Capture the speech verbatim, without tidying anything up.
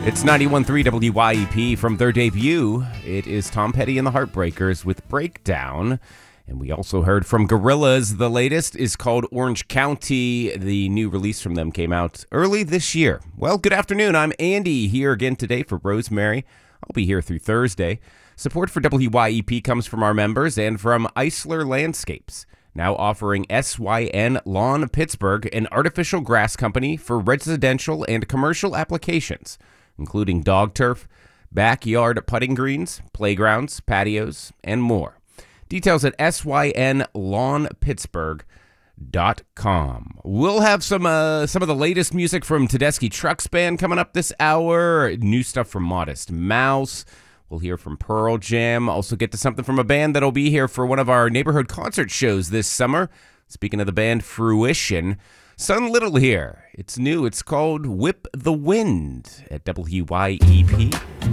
It's ninety-one point three W Y E P from their debut. It is Tom Petty and the Heartbreakers with Breakdown. And we also heard from Gorillaz. The latest is called Orange County. The new release from them came out early this year. Well, good afternoon. I'm Andy here again today for Rosemary. I'll be here through Thursday. Support for W Y E P comes from our members and from Eisler Landscapes, now offering S Y N Lawn Pittsburgh, an artificial grass company for residential and commercial applications, including dog turf, backyard putting greens, playgrounds, patios, and more. Details at S Y N lawn pittsburgh dot com. We'll have some uh, some of the latest music from Tedeschi Trucks Band coming up this hour. New stuff from Modest Mouse. We'll hear from Pearl Jam. Also get to something from a band that'll be here for one of our neighborhood concert shows this summer. Speaking of the band Fruition, Sun Little here. It's new. It's called Whip the Wind at W Y E P.